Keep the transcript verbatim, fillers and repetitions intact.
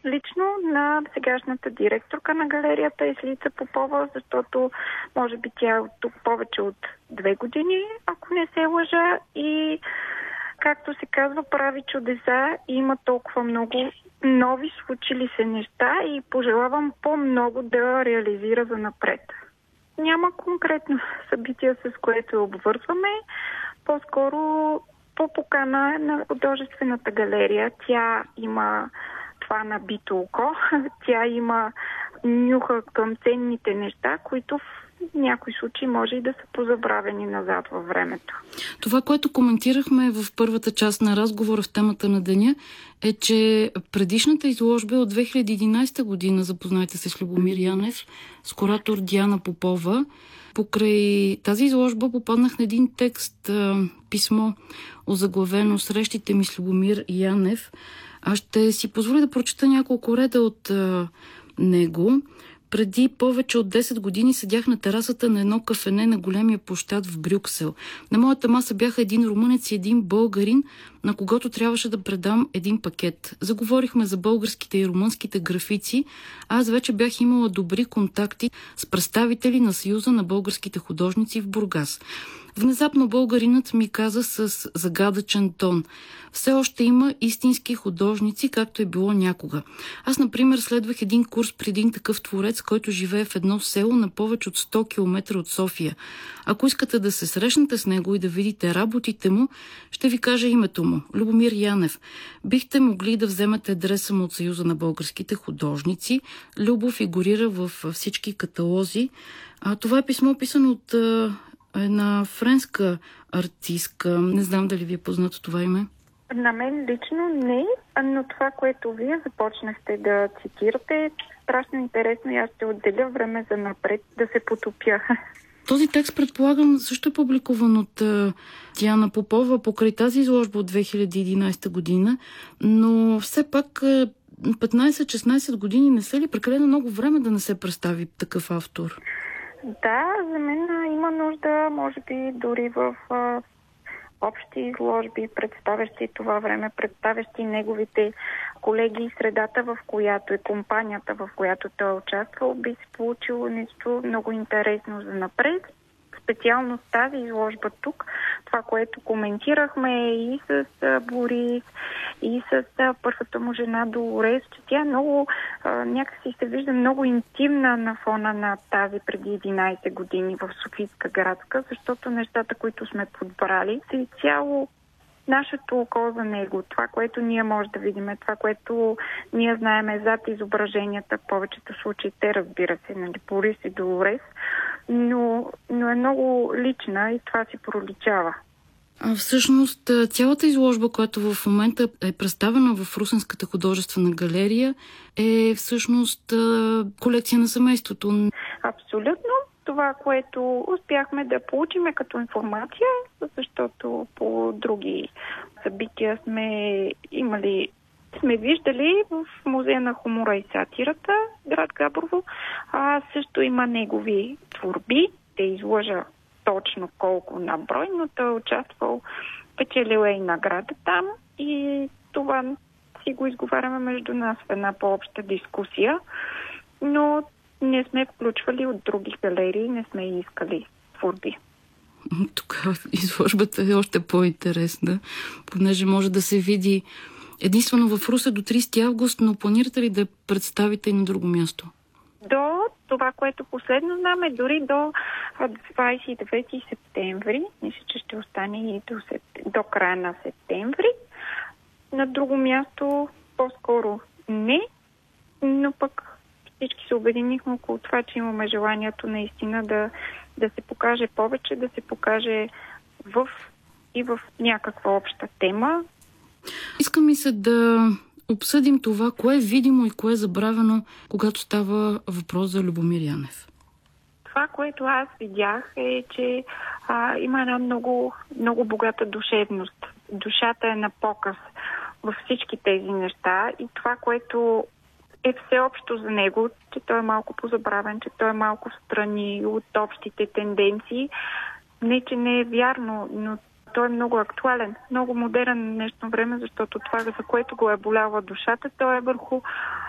лично на сегашната директорка на галерията Ислица Попова, защото може би тя е от тук повече от две години, ако не се лъжа, и както се казва, прави чудеса и има толкова много нови случили се неща и пожелавам по-много да реализира за напред. Няма конкретно събитие, с което обвързваме. По-скоро по покана на художествената галерия. Тя има това набито око. Тя има нюха към ценните неща, които в някои случаи може и да са позабравени назад във времето. Това, което коментирахме в първата част на разговора в темата на деня, е, че предишната изложба е от две хиляди и единадесета година, запознайте се с Любомир Янев, с куратор Диана Попова. Покрай тази изложба попаднах на един текст, писмо, озаглавено "Срещите ми с Любомир Янев". Аз ще си позволя да прочета няколко реда от а, него. Преди повече от десет години седях на терасата на едно кафене на големия площад в Брюксел. На моята маса бяха един румънец и един българин, на когото трябваше да предам един пакет. Заговорихме за българските и румънските графици. Аз вече бях имала добри контакти с представители на Съюза на българските художници в Бургас. Внезапно българинът ми каза с загадъчен тон: все още има истински художници, както е било някога. Аз, например, следвах един курс при един такъв творец, който живее в едно село на повече от сто километра от София. Ако искате да се срещнете с него и да видите работите му, ще ви кажа името му – Любомир Янев. Бихте могли да вземете адреса му от Съюза на българските художници. Любо фигурира в всички каталози. А това е писмо, писано от една френска артистка. Не знам дали ви е познато това име. На мен лично не, но това, което вие започнахте да цитирате, е страшно интересно и аз ще отделя време за напред да се потопя. Този текст, предполагам, също е публикуван от uh, Диана Попова покрай тази изложба от две хиляди и единадесета година, но все пак uh, петнадесет-шестнадесет години не са ли прекалено много време да не се представи такъв автор? Да, за мен има нужда, може би дори в uh, общи изложби, представящи това време, представящи неговите колеги и средата, в която е компанията, в която той е участвал, би се получило нещо много интересно за напред. Специално с тази изложба тук, това, което коментирахме и с Борис, и с първата му жена Долорес, че тя много, някакси се вижда много интимна на фона на тази преди единадесет години в Софийска градска, защото нещата, които сме подбрали, са и цяло нашето око за него. Това, което ние може да видим, това, което ние знаем зад изображенията, в повечето случаи те, разбира се, нали, Борис и Долорес, но, но е много лична и това си проличава. А всъщност цялата изложба, която в момента е представена в Русенската художествена галерия, е всъщност колекция на семейството. Абсолютно. Това, което успяхме да получим като информация, защото по други събития сме имали, сме виждали в Музея на хумора и сатирата, град Габрово, а също има негови творби. Те излъжа точно колко на брой, но той е участвал, печелил е и награда там и това си го изговаряме между нас в една по-обща дискусия, но не сме включвали от други галерии, не сме искали творби. Тогава изложбата е още по-интересна, понеже може да се види единствено в Русе до тридесети август, но планирате ли да представите и на друго място? До това, което последно знаме, дори до двадесет и девети септември, мисля, че ще остане и до, сеп... до края на септември. На друго място по-скоро не, но пък всички се обединихме около това, че имаме желанието наистина да, да се покаже повече, да се покаже в и в някаква обща тема. Искам ми се да обсъдим това, кое е видимо и кое е забравено, когато става въпрос за Любомир Янев. Това, което аз видях, е, че а, има една много, много богата душевност. Душата е на показ във всички тези неща и това, което е всеобщо за него, че той е малко позабравен, че той е малко встрани от общите тенденции. Не, че не е вярно, но той е много актуален, много модерен в днешно време, защото това, за което го е боляла душата, той е върху